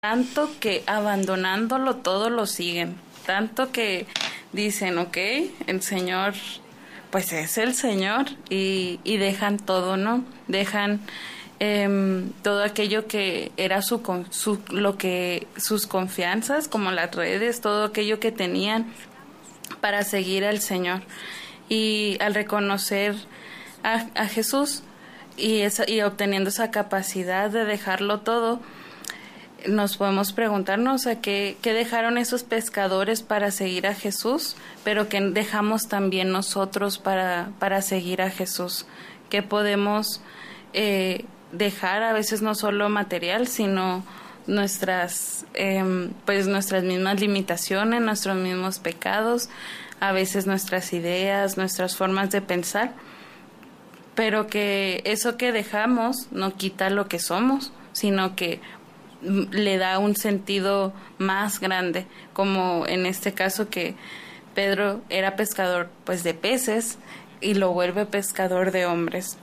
tanto que abandonándolo todo lo siguen, tanto que dicen, ok, el Señor, pues es el Señor, y dejan todo, ¿no? Dejan todo aquello que era sus confianzas, como las redes, todo aquello que tenían para seguir al Señor. Y al reconocer a Jesús y obteniendo esa capacidad de dejarlo todo, nos podemos preguntarnos a qué dejaron esos pescadores para seguir a Jesús, pero que dejamos también nosotros para seguir a Jesús. ¿Qué podemos dejar? A veces no solo material, sino nuestras mismas limitaciones, nuestros mismos pecados, a veces nuestras ideas, nuestras formas de pensar, pero que eso que dejamos no quita lo que somos, sino que le da un sentido más grande, como en este caso que Pedro era pescador pues de peces y lo vuelve pescador de hombres.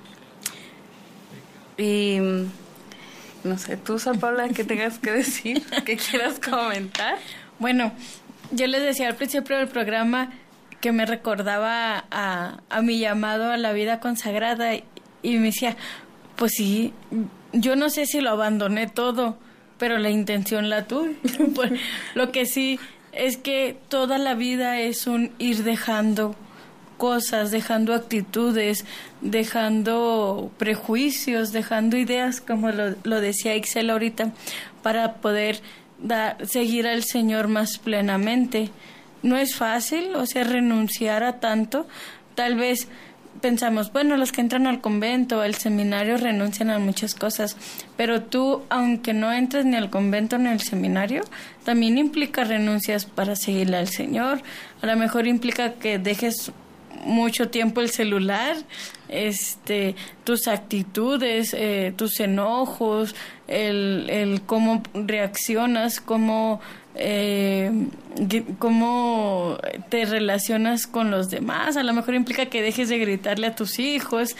Y no sé, tú, Sor Paula, ¿qué tengas que decir? ¿Qué quieras comentar? Bueno, yo les decía al principio del programa que me recordaba a mi llamado a la vida consagrada y me decía, pues sí, yo no sé si lo abandoné todo, pero la intención la tuve. Pues, lo que sí es que toda la vida es un ir dejando cosas, dejando actitudes, dejando prejuicios, dejando ideas, como lo decía Ixel ahorita, para poder seguir al Señor más plenamente. No es fácil, o sea, renunciar a tanto. Tal vez pensamos, bueno, los que entran al convento o al seminario renuncian a muchas cosas, pero tú, aunque no entres ni al convento ni al seminario, también implica renuncias para seguirle al Señor. A lo mejor implica que dejes mucho tiempo el celular, tus actitudes, tus enojos, el cómo reaccionas, cómo te relacionas con los demás. A lo mejor implica que dejes de gritarle a tus hijos,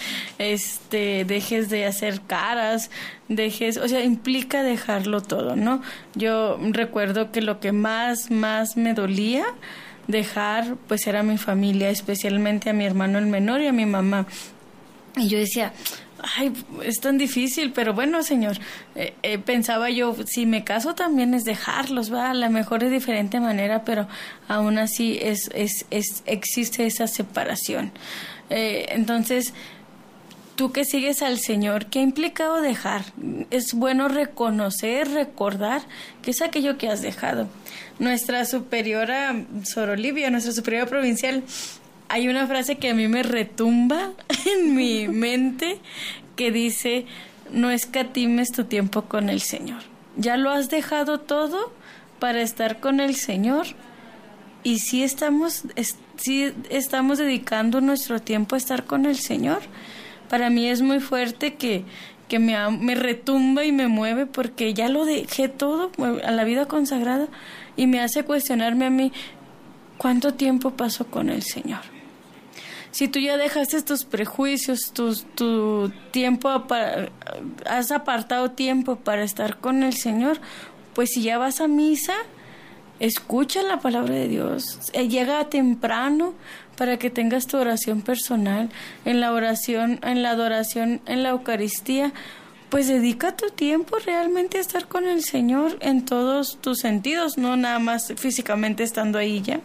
dejes de hacer caras, o sea, implica dejarlo todo, ¿no? Yo recuerdo que lo que más me dolía dejar, pues era mi familia, especialmente a mi hermano el menor y a mi mamá. Y yo decía, ay, es tan difícil, pero bueno, Señor, pensaba yo, si me caso también es dejarlos, ¿va? A lo mejor de diferente manera, pero aún así existe esa separación. Entonces, tú que sigues al Señor, ¿qué ha implicado dejar? Es bueno reconocer, recordar que es aquello que has dejado. Nuestra superiora, Sor Olivia, nuestra superiora provincial, hay una frase que a mí me retumba en mi mente que dice, no escatimes tu tiempo con el Señor. Ya lo has dejado todo para estar con el Señor, y sí estamos dedicando nuestro tiempo a estar con el Señor. Para mí es muy fuerte que me retumba y me mueve, porque ya lo dejé todo a la vida consagrada y me hace cuestionarme a mí, ¿cuánto tiempo paso con el Señor? Si tú ya dejaste tus prejuicios, tu tiempo, has apartado tiempo para estar con el Señor, pues si ya vas a misa, escucha la palabra de Dios, llega temprano para que tengas tu oración personal, en la oración, en la adoración, en la Eucaristía, pues dedica tu tiempo realmente a estar con el Señor en todos tus sentidos, no nada más físicamente estando ahí ya.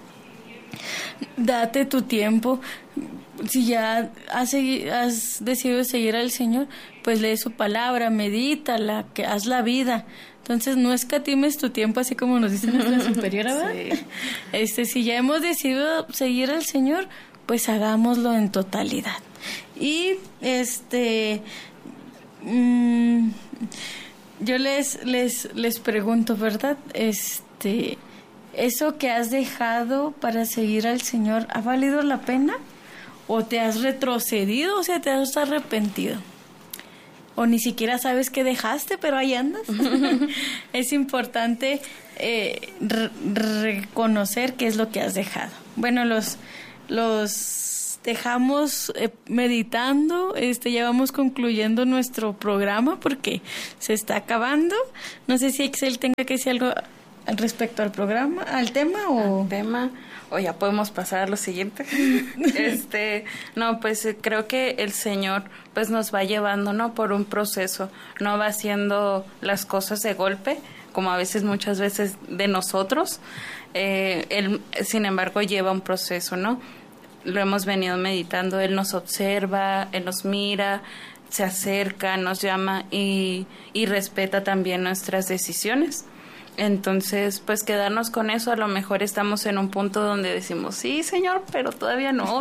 Date tu tiempo. Si ya has decidido seguir al Señor, pues lee su palabra, medítala, que haz la vida. Entonces no escatimes tu tiempo, así como nos dice nuestra superiora, ¿verdad? Sí. Si ya hemos decidido seguir al Señor, pues hagámoslo en totalidad. Y yo les pregunto, ¿verdad? ¿Eso que has dejado para seguir al Señor ha valido la pena? ¿O te has retrocedido? O sea, ¿te has arrepentido? ¿O ni siquiera sabes qué dejaste, pero ahí andas? Es importante reconocer qué es lo que has dejado. Bueno, los dejamos meditando. Ya vamos concluyendo nuestro programa porque se está acabando. No sé si Ixel tenga que decir algo al respecto al programa, al tema o ya podemos pasar a lo siguiente. No, pues creo que el Señor pues nos va llevando, ¿no?, por un proceso, no va haciendo las cosas de golpe, como a veces, muchas veces de nosotros. Él, sin embargo, lleva un proceso, ¿no? Lo hemos venido meditando. Él nos observa, Él nos mira, se acerca, nos llama y respeta también nuestras decisiones. Entonces, pues quedarnos con eso. A lo mejor estamos en un punto donde decimos, sí, Señor, pero todavía no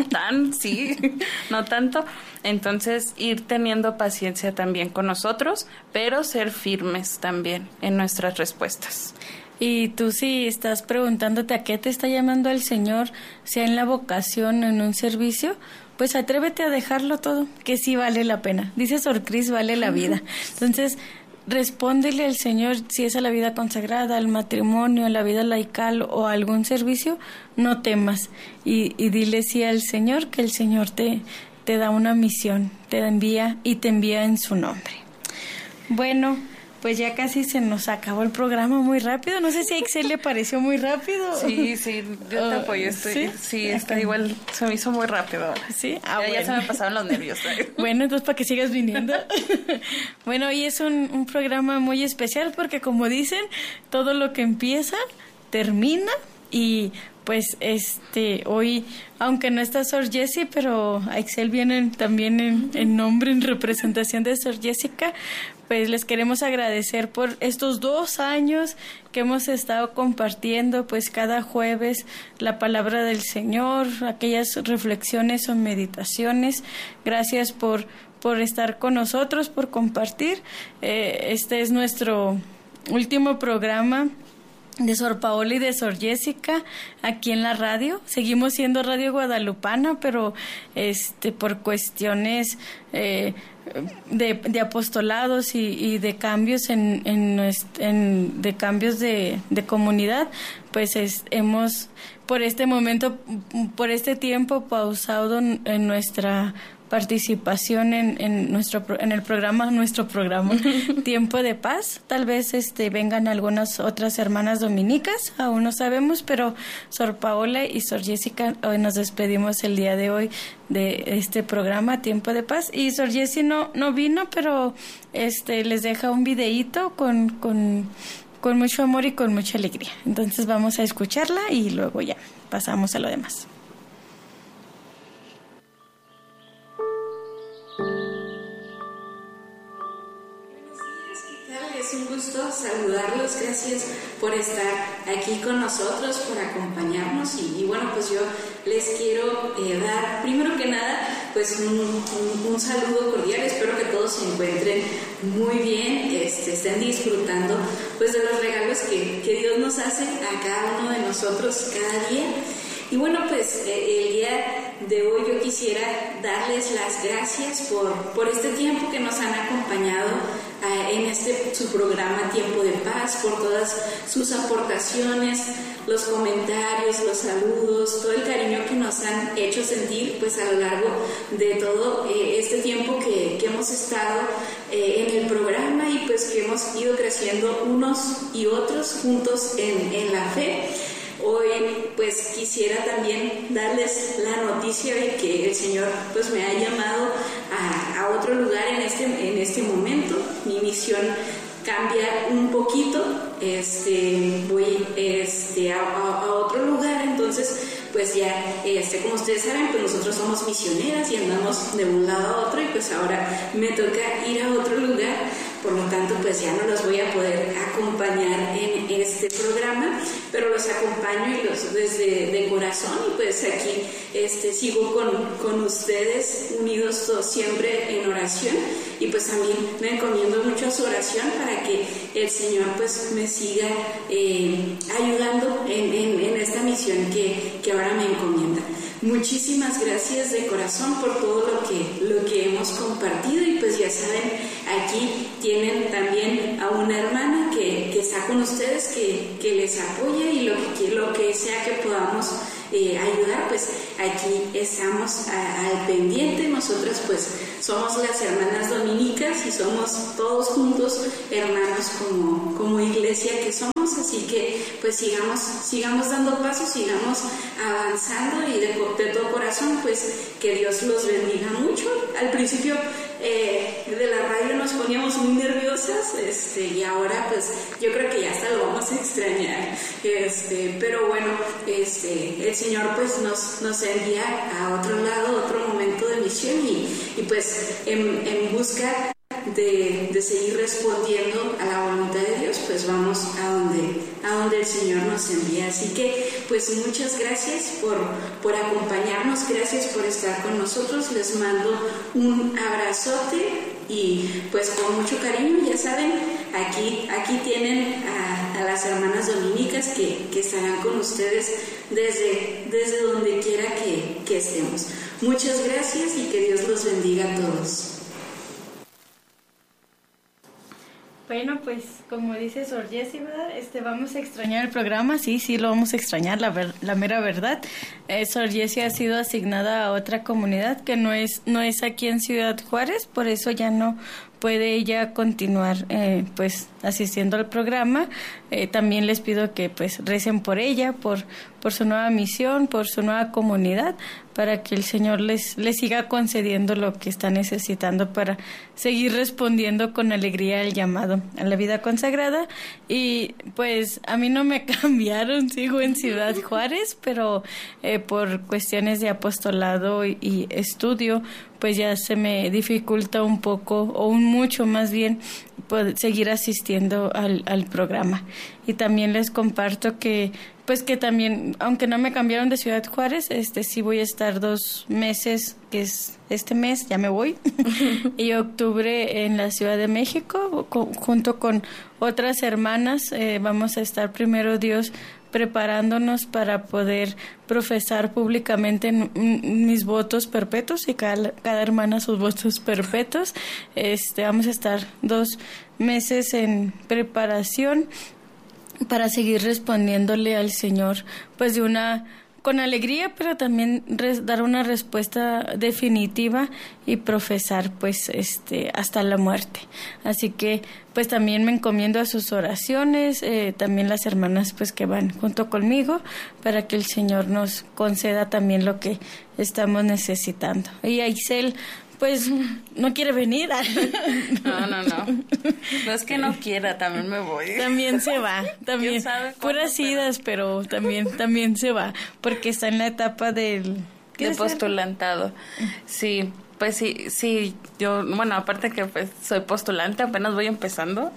no tanto. Entonces, ir teniendo paciencia también con nosotros, pero ser firmes también en nuestras respuestas. Y tú, si estás preguntándote a qué te está llamando el Señor, sea en la vocación o en un servicio, pues atrévete a dejarlo todo, que sí vale la pena. Dice Sor Cris, vale la vida. Entonces, respóndele al Señor, si es a la vida consagrada, al matrimonio, a la vida laical o a algún servicio, no temas. Y dile sí al Señor, que el Señor te da una misión, te envía y te envía en su nombre. Bueno, pues ya casi se nos acabó el programa muy rápido. No sé si a Ixel le pareció muy rápido. Sí, yo te apoyo. Sí, está igual, se me hizo muy rápido ahora. Sí, ya se me pasaron los nervios. Bueno, entonces para que sigas viniendo. Bueno, hoy es un programa muy especial porque, como dicen, todo lo que empieza, termina. Y pues hoy, aunque no está Sor Jessie, pero a Ixel vienen también en nombre, en representación de Sor Jessica, pues les queremos agradecer por estos 2 años que hemos estado compartiendo pues cada jueves la palabra del Señor, aquellas reflexiones o meditaciones. Gracias por estar con nosotros, por compartir. Este es nuestro último programa de Sor Paola y de Sor Jessica aquí en la radio. Seguimos siendo Radio Guadalupana, pero por cuestiones de apostolados y de cambios de cambios de comunidad, pues hemos por este tiempo pausado en nuestra participación en el programa, nuestro programa Tiempo de Paz. Tal vez vengan algunas otras hermanas dominicas, aún no sabemos, pero Sor Paola y Sor Jessica, hoy nos despedimos el día de hoy de este programa Tiempo de Paz. Y Sor Jessie no vino, pero les deja un videíto con mucho amor y con mucha alegría. Entonces vamos a escucharla y luego ya pasamos a lo demás. Es un gusto saludarlos, gracias por estar aquí con nosotros, por acompañarnos y bueno, pues yo les quiero dar, primero que nada, pues un saludo cordial. Espero que todos se encuentren muy bien, estén disfrutando pues de los regalos que Dios nos hace a cada uno de nosotros cada día. Y bueno, pues el día de hoy yo quisiera darles las gracias por este tiempo que nos han acompañado en su programa Tiempo de Paz, por todas sus aportaciones, los comentarios, los saludos, todo el cariño que nos han hecho sentir pues a lo largo de todo este tiempo que hemos estado en el programa y pues que hemos ido creciendo unos y otros juntos en la fe. Hoy pues quisiera también darles la noticia de que el Señor pues me ha llamado a otro lugar en este momento. Mi misión cambia un poquito, voy a otro lugar, entonces pues ya como ustedes saben, pues nosotros somos misioneras y andamos de un lado a otro y pues ahora me toca ir a otro lugar. Por lo tanto, pues ya no los voy a poder acompañar en este programa, pero los acompaño y los desde de corazón y pues aquí sigo con ustedes unidos todos siempre en oración y pues también me encomiendo mucho a su oración para que el Señor pues me siga ayudando en esta misión que ahora me encomienda. Muchísimas gracias de corazón por todo lo que hemos compartido y pues ya saben, aquí tienen también a una hermana que está con ustedes, que les apoya y lo que sea que podamos ayudar, pues aquí estamos al pendiente. Nosotras pues somos las hermanas dominicas y somos todos juntos hermanos como iglesia que somos, así que pues sigamos dando pasos, sigamos avanzando y de todo corazón pues que Dios los bendiga mucho. Al principio de la radio nos poníamos muy nerviosas, y ahora pues yo creo que ya hasta lo vamos a extrañar, pero bueno, el Señor pues nos envía a otro lado, otro momento de misión y pues en busca de seguir respondiendo a la voluntad de Dios, pues vamos a donde el Señor nos envía. Así que pues muchas gracias por acompañarnos, gracias por estar con nosotros, les mando un abrazote y pues con mucho cariño, ya saben, aquí tienen a las hermanas dominicas que estarán con ustedes desde donde quiera que estemos. Muchas gracias y que Dios los bendiga a todos. Bueno, pues como dice Sor Jessie, vamos a extrañar el programa, sí, lo vamos a extrañar, la mera verdad. Sor Jessie ha sido asignada a otra comunidad que no es aquí en Ciudad Juárez, por eso ya no puede ella continuar pues asistiendo al programa. También les pido que pues recen por ella, por su nueva misión, por su nueva comunidad, para que el Señor les siga concediendo lo que está necesitando para seguir respondiendo con alegría al llamado a la vida consagrada. Y pues a mí no me cambiaron, sigo en Ciudad Juárez, pero por cuestiones de apostolado y estudio, pues ya se me dificulta un poco, o mucho más bien, poder seguir asistiendo al programa. Y también les comparto que también, aunque no me cambiaron de Ciudad Juárez, sí voy a estar 2 meses, que es este mes, ya me voy, y octubre en la Ciudad de México, junto con otras hermanas, vamos a estar, primero Dios, preparándonos para poder profesar públicamente mis votos perpetuos y cada hermana sus votos perpetuos. Vamos a estar 2 meses en preparación para seguir respondiéndole al Señor, pues con alegría, pero también dar una respuesta definitiva y profesar pues hasta la muerte. Así que pues también me encomiendo a sus oraciones, también las hermanas pues que van junto conmigo, para que el Señor nos conceda también lo que estamos necesitando. Y Aisel pues no quiere venir. No. No es que no quiera, también me voy. También se va, también. Puras idas, pero también se va, porque está en la etapa de postulantado. Sí, pues sí, yo, bueno, aparte que pues soy postulante, apenas voy empezando,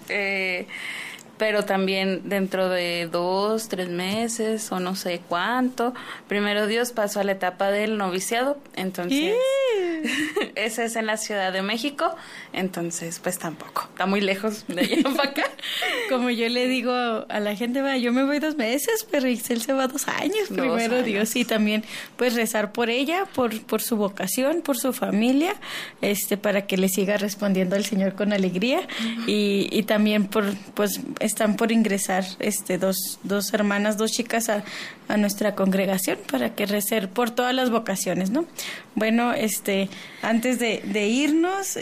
pero también dentro de 2, 3 meses o no sé cuánto, primero Dios, pasó a la etapa del noviciado, entonces ese es en la Ciudad de México, entonces pues tampoco, está muy lejos de allá para acá. Como yo le digo a la gente, yo me voy 2 meses, pero Ixel se va 2 años, primero Dios, y también pues rezar por ella, por su vocación, por su familia, para que le siga respondiendo al Señor con alegría, y también están por ingresar 2 hermanas, 2 chicas a nuestra congregación, para que recen por todas las vocaciones, ¿no? Bueno, antes de irnos,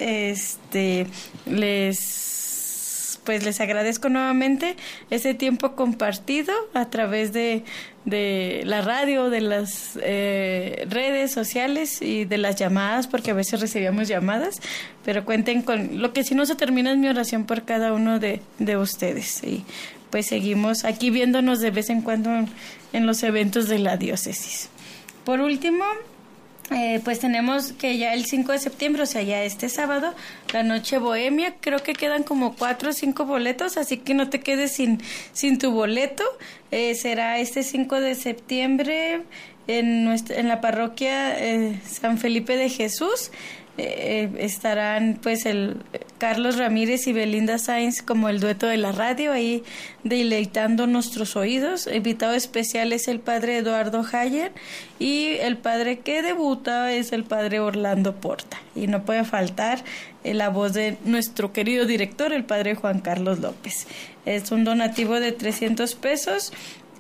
les agradezco nuevamente ese tiempo compartido a través de la radio, de las redes sociales y de las llamadas, porque a veces recibíamos llamadas, pero cuenten con lo que si no se termina es mi oración por cada uno de ustedes, y pues seguimos aquí viéndonos de vez en cuando en los eventos de la diócesis. Por último, pues tenemos que ya el 5 de septiembre, o sea, ya este sábado, la noche bohemia. Creo que quedan como 4 o 5 boletos, así que no te quedes sin tu boleto. Será este 5 de septiembre en la parroquia San Felipe de Jesús. Estarán pues el Carlos Ramírez y Belinda Sáenz como el dueto de la radio, ahí deleitando nuestros oídos. Invitado especial es el padre Eduardo Hayer, y el padre que debuta es el padre Orlando Porta, y no puede faltar la voz de nuestro querido director, el padre Juan Carlos López. Es un donativo de 300 pesos.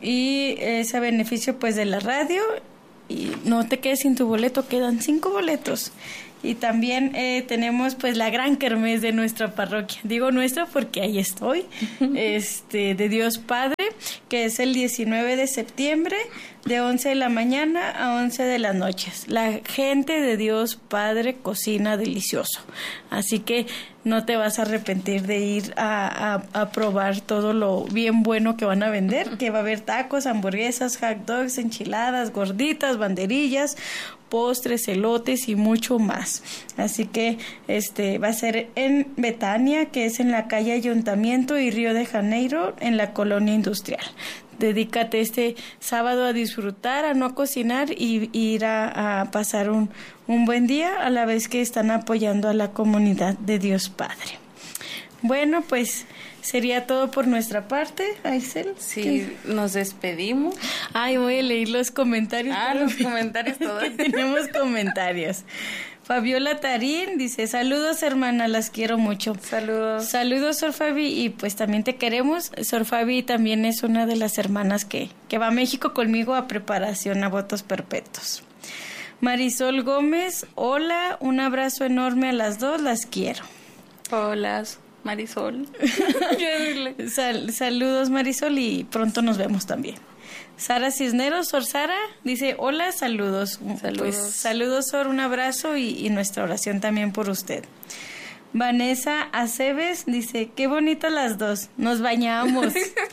y es a beneficio pues de la radio. Y no te quedes sin tu boleto, quedan 5 boletos. Y también tenemos pues la gran kermés de nuestra parroquia. Digo nuestra porque ahí estoy, de Dios Padre, que es el 19 de septiembre, de 11 de la mañana a 11 de las noches. La gente de Dios Padre cocina delicioso. Así que no te vas a arrepentir de ir a probar todo lo bien bueno que van a vender, que va a haber tacos, hamburguesas, hot dogs, enchiladas, gorditas, banderillas, postres, elotes y mucho más. Así que va a ser en Betania, que es en la calle Ayuntamiento y Río de Janeiro, en la colonia industrial. Dedícate este sábado a disfrutar, a no cocinar y ir a pasar un buen día, a la vez que están apoyando a la comunidad de Dios Padre. Bueno, pues sería todo por nuestra parte, Aisel. Sí, nos despedimos. Ay, voy a leer los comentarios. Los comentarios todos. Tenemos comentarios. Fabiola Tarín dice, saludos hermana, las quiero mucho. Saludos. Saludos, Sor Fabi, y pues también te queremos. Sor Fabi también es una de las hermanas que va a México conmigo a preparación a votos perpetuos. Marisol Gómez, hola, un abrazo enorme a las dos, las quiero. Hola, Marisol. Saludos, Marisol, y pronto nos vemos también. Sara Cisneros, Sor Sara, dice, hola, saludos. Pues, saludos, Sor, un abrazo y nuestra oración también por usted. Vanessa Aceves dice, qué bonitas las dos, nos bañamos.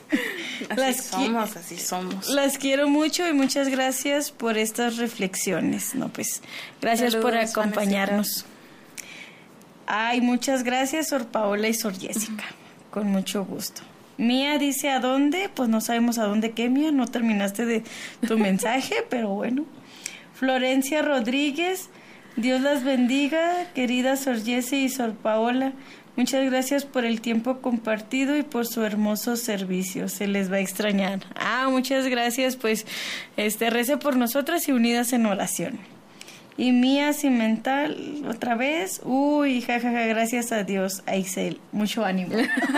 Así somos. Las quiero mucho y muchas gracias por estas reflexiones. No, pues, gracias por acompañarnos. Ay, muchas gracias, Sor Paola y Sor Jessica. Con mucho gusto. Mía dice, ¿a dónde? Pues no sabemos a dónde, ¿qué, Mía? No terminaste de tu mensaje, pero bueno. Florencia Rodríguez, Dios las bendiga, querida Sor Jessie y Sor Paola. Muchas gracias por el tiempo compartido y por su hermoso servicio. Se les va a extrañar. Muchas gracias, pues, rece por nosotras y unidas en oración. Y Mía Cimental, otra vez. Uy, jajaja, gracias a Dios, Aisel. Mucho ánimo.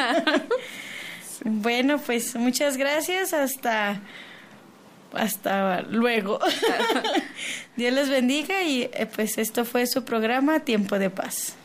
Bueno, pues muchas gracias, hasta luego. Dios les bendiga y pues esto fue su programa Tiempo de Paz.